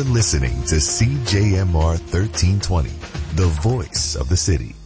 You're listening to CJMR 1320, the voice of the city.